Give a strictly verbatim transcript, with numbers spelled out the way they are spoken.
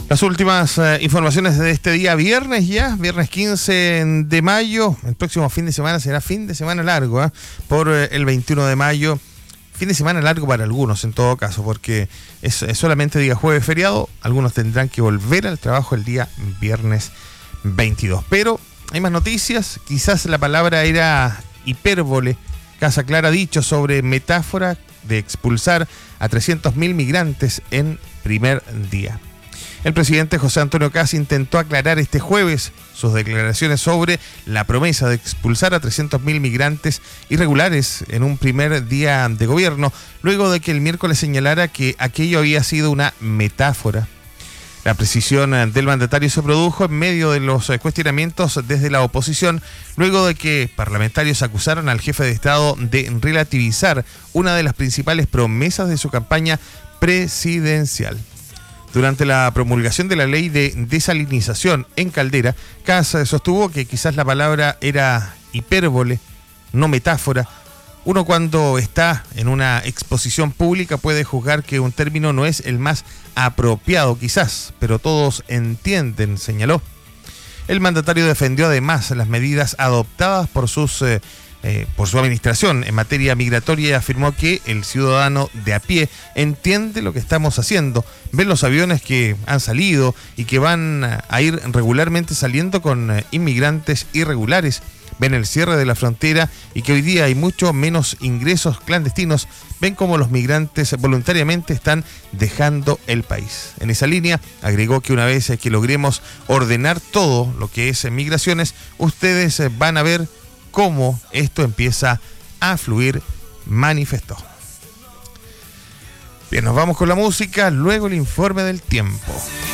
Las últimas eh, informaciones de este día viernes ya, viernes quince de mayo. El próximo fin de semana será fin de semana largo, ¿eh? por eh, el veintiuno de mayo. Fin de semana largo para algunos en todo caso, porque es, es solamente día jueves feriado. Algunos tendrán que volver al trabajo el día viernes veintidós. Pero hay más noticias. Quizás la palabra era hipérbole. Casa Clara ha dicho sobre metáfora de expulsar a trescientos mil migrantes en primer día. El presidente José Antonio Kast intentó aclarar este jueves sus declaraciones sobre la promesa de expulsar a trescientos mil migrantes irregulares en un primer día de gobierno, luego de que el miércoles señalara que aquello había sido una metáfora. La precisión del mandatario se produjo en medio de los cuestionamientos desde la oposición, luego de que parlamentarios acusaron al jefe de Estado de relativizar una de las principales promesas de su campaña presidencial. Durante la promulgación de la ley de desalinización en Caldera, Kast sostuvo que quizás la palabra era hipérbole, no metáfora. Uno cuando está en una exposición pública puede juzgar que un término no es el más apropiado quizás, pero todos entienden, señaló. El mandatario defendió además las medidas adoptadas por sus eh, eh, por su administración en materia migratoria y afirmó que el ciudadano de a pie entiende lo que estamos haciendo, ve los aviones que han salido y que van a ir regularmente saliendo con eh, inmigrantes irregulares, ven el cierre de la frontera y que hoy día hay mucho menos ingresos clandestinos, ven cómo los migrantes voluntariamente están dejando el país. En esa línea, agregó que una vez que logremos ordenar todo lo que es migraciones, ustedes van a ver cómo esto empieza a fluir, manifestó. Bien, nos vamos con la música, luego el informe del tiempo.